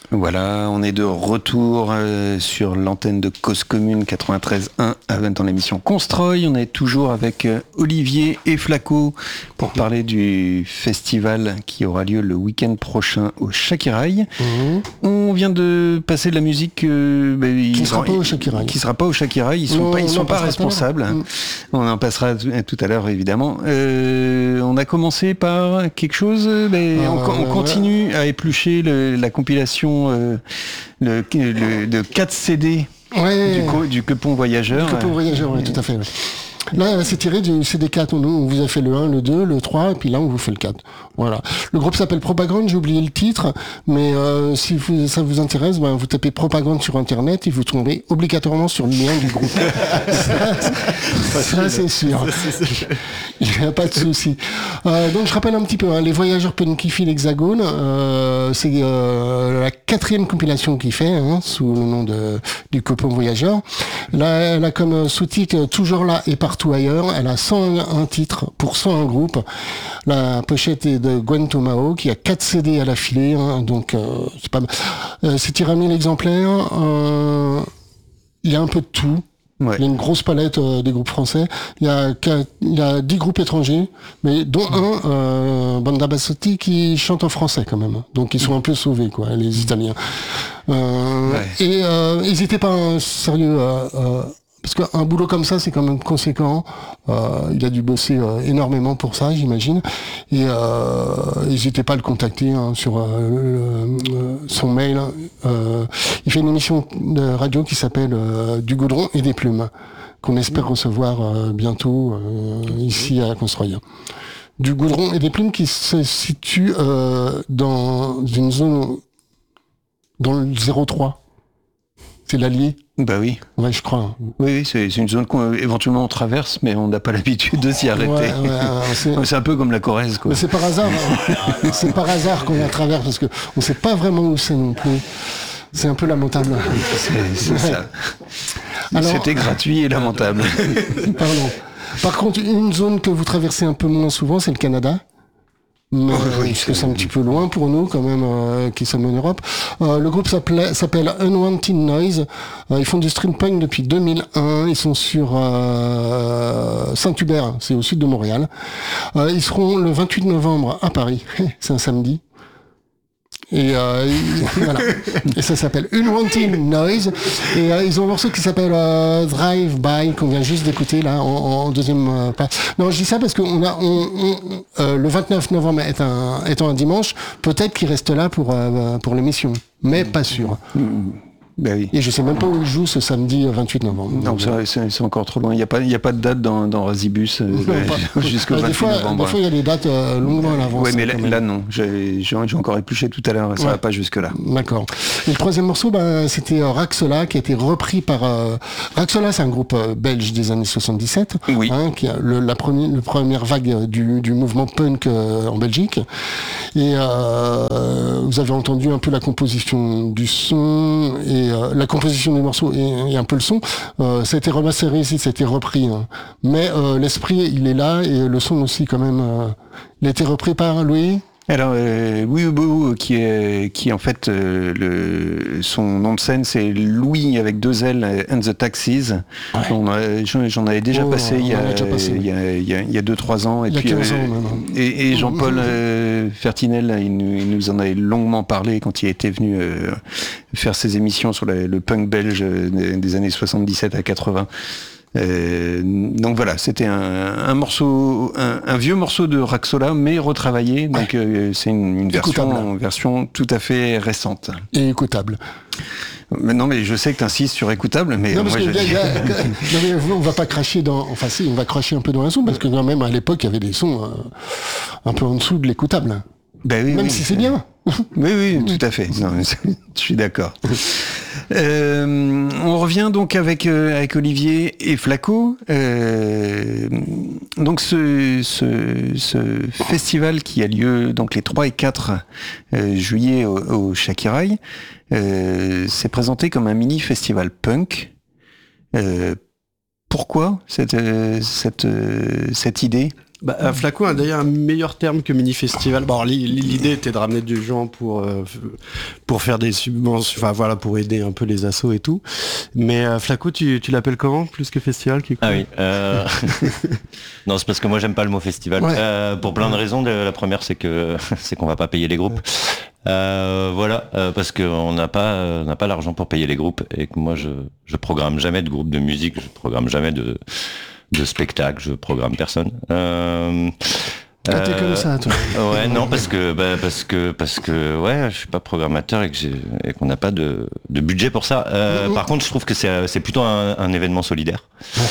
Voilà, on est de retour sur l'antenne de Cause Commune 93.1 dans l'émission Constroy. On est toujours avec Olivier et Flaco pour parler du festival qui aura lieu le week-end prochain au Shakiraï. On vient de passer de la musique qui ne sera pas au Shakiraï. Qui sera pas au Shakiraï. Ils sont pas responsables. On en passera tout à l'heure évidemment. On a commencé par quelque chose. On continue à éplucher la compilation de 4 CD du Coupon Voyageur. Du Coupon Voyageur, oui, tout à fait. Ouais. Là, c'est tiré du CD4. Nous, on vous a fait le 1, le 2, le 3, et puis là, on vous fait le 4. Voilà. Le groupe s'appelle Propagande, j'ai oublié le titre, mais si ça vous intéresse, vous tapez Propagande sur Internet et vous tomberez obligatoirement sur le lien du groupe. ça, c'est sûr. Il n'y a pas de souci. Donc, je rappelle un petit peu, les Voyageurs Punkifient l'Hexagone, c'est la 4e compilation qu'il fait, sous le nom du Coupon Voyageur. Là, elle a comme sous-titre Toujours là et partout ailleurs. Elle a 101 titres pour 101 groupes. La pochette est de Gwen Tomao qui a 4 CD à l'affilée, donc c'est pas mal. C'est tiré à 1000 exemplaires. Il y a un peu de tout. Ouais. Il y a une grosse palette des groupes français. Il y a 10 groupes étrangers, mais dont un, Banda Bassotti, qui chante en français quand même. Donc ils sont un peu sauvés, quoi, les Italiens. Et n'hésitez pas, sérieux, parce qu'un boulot comme ça, c'est quand même conséquent. Il a dû bosser énormément pour ça, j'imagine. Et n'hésitez pas à le contacter sur son mail. Il fait une émission de radio qui s'appelle Du goudron et des plumes, qu'on espère recevoir bientôt ici à Construire. Du goudron et des plumes qui se situe dans une zone dans le 03. C'est l'Allier. Bah oui. Ouais, je crois. Oui, c'est une zone qu'éventuellement on traverse, mais on n'a pas l'habitude de s'y arrêter. C'est un peu comme la Corrèze, quoi. Mais c'est par hasard. C'est par hasard qu'on la traverse, parce qu'on ne sait pas vraiment où c'est non plus. C'est un peu lamentable. C'est ça. Alors, c'était gratuit et lamentable. Pardon. Par contre, une zone que vous traversez un peu moins souvent, c'est le Canada. Parce que c'est un petit peu loin pour nous quand même, qui sommes en Europe. Le groupe s'appelle Unwanted Noise. Ils font du stream punk depuis 2001. Ils sont sur Saint-Hubert, c'est au sud de Montréal. Ils seront le 28 novembre à Paris. C'est un samedi. Et voilà. Et ça s'appelle Unwanted Noise. Et ils ont un morceau qui s'appelle Drive By qu'on vient juste d'écouter là en deuxième pas. Non, je dis ça parce que le 29 novembre étant un dimanche, peut-être qu'il reste là pour l'émission, mais pas sûr. Ben oui. Et je sais même pas où il joue ce samedi 28 novembre. Non, c'est encore trop loin. Il y a pas de date dans Razibus jusqu'au 28 novembre. Des fois, il y a des dates longuement à l'avance. Oui, mais là non. J'ai encore épluché tout à l'heure. Ça va pas jusque-là. D'accord. Et le troisième morceau, c'était Raxola, qui a été repris par... Raxola, c'est un groupe belge des années 77, qui a la première vague du mouvement punk en Belgique. Et vous avez entendu un peu la composition du son et la composition des morceaux et un peu le son. Ça a été remasterisé ici, ça a été repris. Mais l'esprit, il est là, et le son aussi, quand même. Il a été repris par Louis. Alors, Bou, qui est en fait son nom de scène, c'est Louis avec 2 L and the Taxis. Ouais. J'en avais déjà passé il y a 2-3 ans. Et puis et Jean-Paul Fertinel, il nous en avait longuement parlé quand il était venu faire ses émissions sur le punk belge des années 77 à 80. Donc voilà, c'était un morceau, un vieux morceau de Raxola, mais retravaillé. Donc c'est une version tout à fait récente. Et écoutable. Mais non, mais je sais que tu insistes sur écoutable, mais non, moi on va pas cracher enfin si, on va cracher un peu dans un son, parce que quand même à l'époque il y avait des sons un peu en dessous de l'écoutable. Ben oui, même si c'est bien. Oui, tout à fait. Non, je suis d'accord. On revient donc avec Olivier et Flaco. Donc ce festival qui a lieu donc les 3 et 4 juillet au Shakiraï s'est présenté comme un mini festival punk. Pourquoi cette idée ? Flaco a d'ailleurs un meilleur terme que mini-festival. Bon, l'idée était de ramener du gens pour faire des subventions, enfin voilà, pour aider un peu les assos et tout. Mais Flaco, tu l'appelles comment, plus que festival? Ah oui. Non, c'est parce que moi j'aime pas le mot festival. Ouais. Pour plein de raisons. La première, c'est qu'on va pas payer les groupes. Parce qu'on n'a pas l'argent pour payer les groupes et que moi je programme jamais de groupe de musique, je programme jamais de spectacle, je programme personne. T'es comme ça, toi. Ouais, non, parce que ouais, je suis pas programmateur et qu'on n'a pas de budget pour ça. Par contre, je trouve que c'est plutôt un événement solidaire.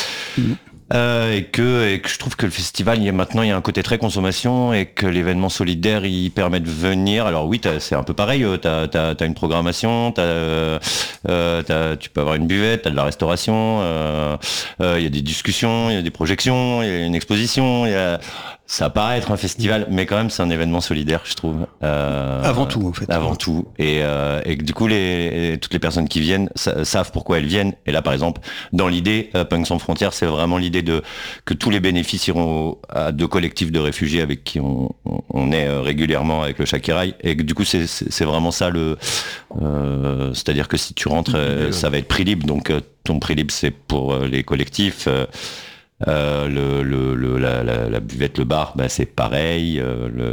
Et que je trouve que le festival, il y a un côté très consommation et que l'événement solidaire, il permet de venir. Alors oui, c'est un peu pareil. T'as une programmation, tu peux avoir une buvette, t'as de la restauration. Il y a des discussions, il y a des projections, il y a une exposition. Ça paraît être un festival, mais quand même c'est un événement solidaire, je trouve. Avant tout, en fait. Avant tout. Et du coup, toutes les personnes qui viennent savent pourquoi elles viennent. Et là, par exemple, dans l'idée, Punk Sans Frontières, c'est vraiment l'idée que tous les bénéfices iront à 2 collectifs de réfugiés avec qui on est régulièrement avec le Shakirai. Et du coup, c'est vraiment ça c'est-à-dire que si tu rentres, ça va être prix libre. Donc ton prix libre, c'est pour les collectifs. La buvette, le bar, c'est pareil.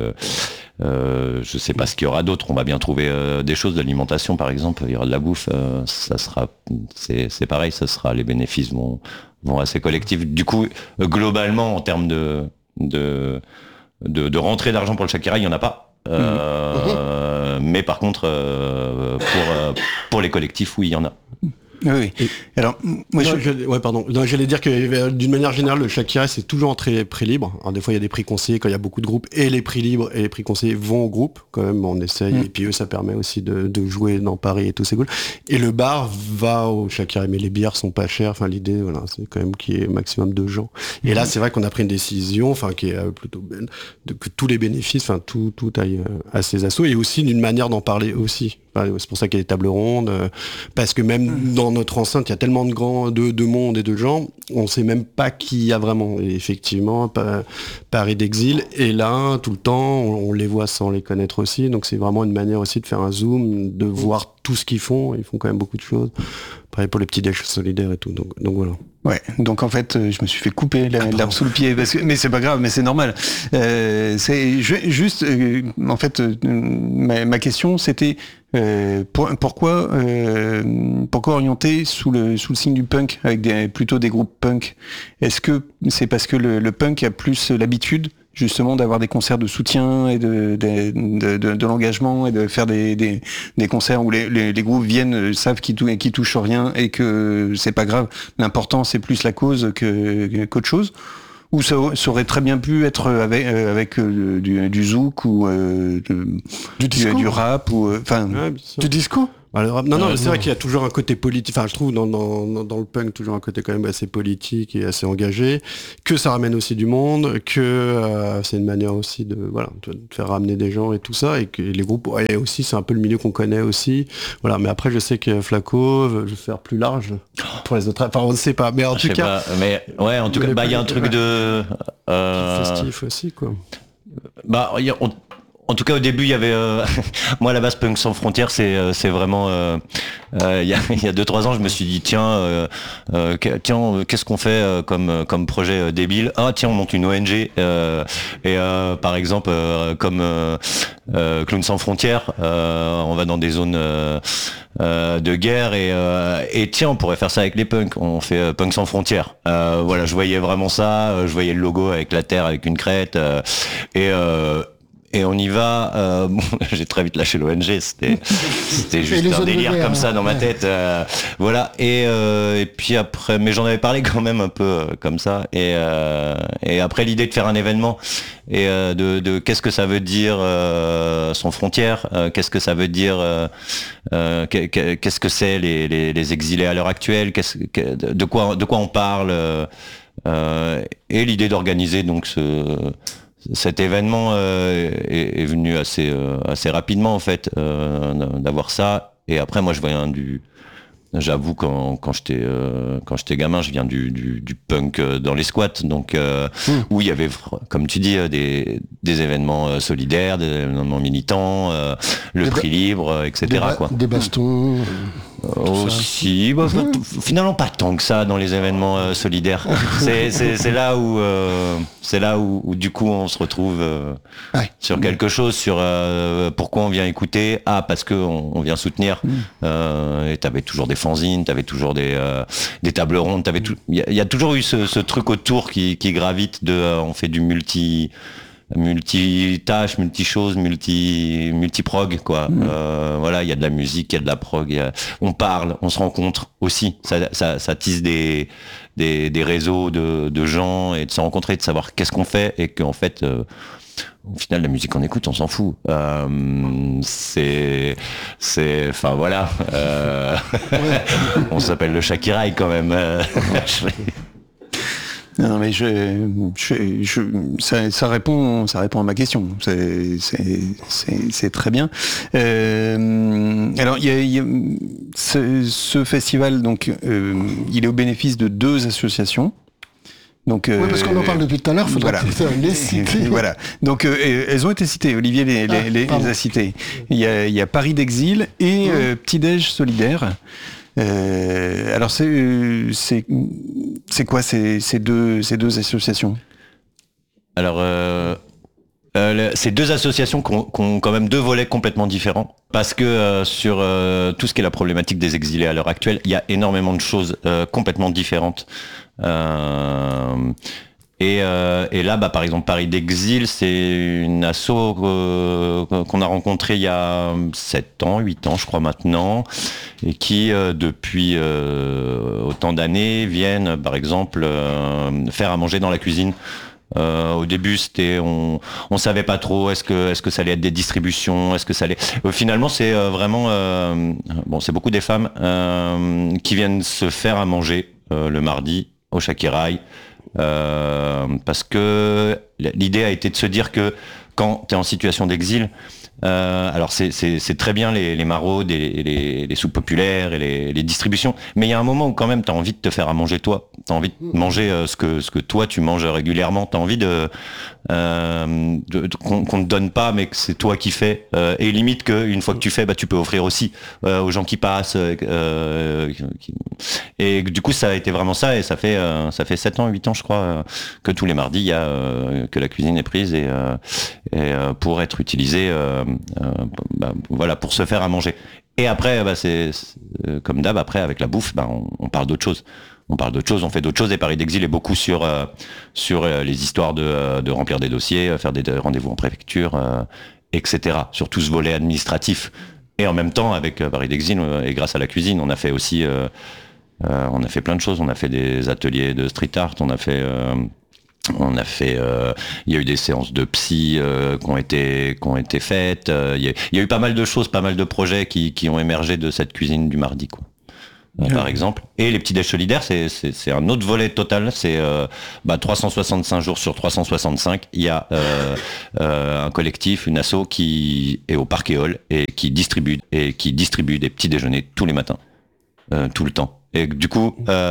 Je sais pas ce qu'il y aura d'autre. On va bien trouver des choses d'alimentation, par exemple. Il y aura de la bouffe. C'est pareil. Ça sera, les bénéfices vont à ces collectifs. Du coup, globalement, en termes de rentrée d'argent pour le Shakirai, il y en a pas. Mais par contre, pour les collectifs, oui, il y en a. Oui. Alors, moi, j'allais dire que d'une manière générale, le Shakirai, c'est toujours en prix libre. Alors des fois, il y a des prix conseillés quand il y a beaucoup de groupes, et les prix libres et les prix conseillés vont au groupe. Quand même, on essaye. Et puis eux, ça permet aussi de jouer dans Paris et tout, c'est cool. Et le bar va au Shakirai, mais les bières sont pas chères. Enfin, l'idée, voilà, c'est quand même qu'il y ait maximum de gens. Et là, c'est vrai qu'on a pris une décision, enfin, qui est plutôt belle, que tous les bénéfices, enfin, tout aille à ces assos, et aussi d'une manière d'en parler aussi. C'est pour ça qu'il y a des tables rondes, parce que même dans notre enceinte, il y a tellement de monde et de gens, on ne sait même pas qui il y a vraiment. Et effectivement, Paris d'exil est là tout le temps, on les voit sans les connaître aussi, donc c'est vraiment une manière aussi de faire un zoom, de voir tout ce qu'ils font quand même beaucoup de choses. Pareil pour les petits déchets solidaires et tout, donc voilà. Ouais, donc en fait, je me suis fait couper l'herbe sous le pied, mais c'est pas grave, mais c'est normal. C'est juste, en fait, ma question, c'était pourquoi orienter sous le signe du punk avec plutôt des groupes punk? Est-ce que c'est parce que le punk a plus l'habitude justement d'avoir des concerts de soutien et de l'engagement et de faire des concerts où les groupes viennent, savent qu'ils touchent rien et que c'est pas grave, l'important c'est plus la cause qu'autre chose? Ou ça aurait très bien pu être avec du zouk ou du rap ou du disco. Alors, c'est vrai qu'il y a toujours un côté politique, enfin je trouve dans le punk toujours un côté quand même assez politique et assez engagé, que ça ramène aussi du monde, que c'est une manière aussi de faire ramener des gens et tout ça, et que les groupes aussi c'est un peu le milieu qu'on connaît aussi, voilà. Mais après je sais que Flaco veut faire plus large pour les autres, enfin on ne sait pas, mais en tout cas, mais ouais, en tout cas il y a un truc de festif aussi quoi. En tout cas, au début, il y avait... moi, à la base, Punk Sans Frontières, c'est vraiment... il y a 2-3 ans, je me suis dit, tiens, qu'est-ce qu'on fait comme projet débile? Ah, tiens, on monte une ONG. Par exemple, comme Clowns Sans Frontières, on va dans des zones de guerre et tiens, on pourrait faire ça avec les punks. On fait Punk Sans Frontières. Voilà, je voyais vraiment ça. Je voyais le logo avec la terre, avec une crête. Et on y va. J'ai très vite lâché l'ONG. C'était juste un délire comme ça dans ma tête. Voilà. Et puis après, mais j'en avais parlé quand même un peu comme ça. Et après l'idée de faire un événement et de qu'est-ce que ça veut dire sans frontières, qu'est-ce que ça veut dire, qu'est-ce que c'est les exilés à l'heure actuelle, de quoi on parle. Et l'idée d'organiser donc cet événement est venu assez rapidement en fait, d'avoir ça. Et après moi je voyais J'avoue, quand j'étais gamin, je viens du punk dans les squats, donc où il y avait, comme tu dis, des événements solidaires, des événements militants, le prix libre, etc. Des bastons. Aussi, finalement pas tant que ça dans les événements solidaires. C'est là où du coup on se retrouve sur quelque chose, sur pourquoi on vient écouter. Parce que on vient soutenir. Et t'avais toujours des fanzines, t'avais toujours des tables rondes, il y a toujours eu ce truc autour qui gravite de on fait du multitâche, multi-chose, multi-prog, quoi. Voilà, il y a de la musique, il y a de la prog, on parle, on se rencontre aussi. Ça tisse des réseaux de gens et de se rencontrer, de savoir qu'est-ce qu'on fait et qu'en fait, au final, la musique qu'on écoute, on s'en fout. Enfin voilà. On s'appelle le Shakirai quand même. Non mais ça répond à ma question. C'est très bien. Alors il y a ce festival, donc il est au bénéfice de 2 associations. Donc, oui, parce qu'on en parle depuis tout à l'heure, il faudra les citer. Voilà. Donc elles ont été citées, Olivier les a citées. Il y a Paris d'Exil et Petit Déj Solidaire. Alors c'est quoi ces deux associations? Alors ces 2 associations qui ont quand même 2 volets complètement différents, parce que sur tout ce qui est la problématique des exilés à l'heure actuelle, il y a énormément de choses complètement différentes. Et là, par exemple, Paris d'Exil, c'est une asso qu'on a rencontrée il y a 7 ans, 8 ans, je crois maintenant, et qui, depuis autant d'années, viennent, par exemple, faire à manger dans la cuisine. Au début, c'était, on savait pas trop, est-ce que ça allait être des distributions, est-ce que ça allait. Finalement, c'est vraiment, c'est beaucoup des femmes qui viennent se faire à manger le mardi au Shakirai. Parce que l'idée a été de se dire que quand tu es en situation d'exil, alors c'est très bien les maraudes et les soupes populaires et les distributions, mais il y a un moment où quand même tu as envie de te faire à manger toi, tu as envie de manger ce que toi tu manges régulièrement, tu as envie qu'on te donne pas mais que c'est toi qui fais, et limite qu'une fois que tu fais, tu peux offrir aussi aux gens qui passent, et du coup ça a été vraiment ça, et ça fait 7 ans, 8 ans je crois, que tous les mardis il y a que la cuisine est prise et pour être utilisée voilà, pour se faire à manger. Et après c'est comme d'hab, après avec la bouffe on parle d'autre chose. On fait d'autres choses, et Paris d'Exil est beaucoup sur les histoires de remplir des dossiers, faire des rendez-vous en préfecture, etc. Sur tout ce volet administratif. Et en même temps, avec Paris d'Exil, et grâce à la cuisine, on a fait aussi on a fait plein de choses. On a fait des ateliers de street art, il y a eu des séances de psy qui ont été faites. Il y a eu pas mal de choses, pas mal de projets qui ont émergé de cette cuisine du mardi, quoi. Par exemple. Et les petits déj solidaires, c'est un autre volet total. C'est 365 jours sur 365. Il y a un collectif, une asso qui est au Parc Éole et qui distribue des petits déjeuners tous les matins, tout le temps. Et du coup,